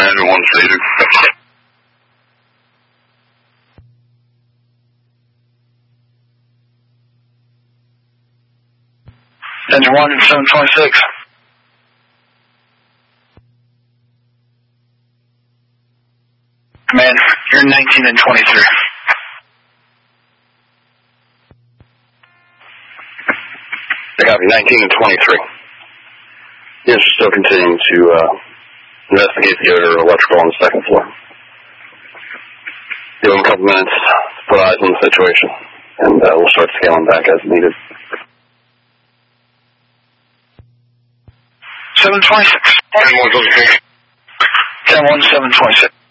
9-1 stated. 1 and 726. Command, you're 19 and 23. I copy, 19 and 23. Yes, we're still continuing to investigate the odor electrical on the second floor. Give them a couple minutes to put eyes on the situation, and we'll start scaling back as needed. 726. 10-1, 10-1, 726.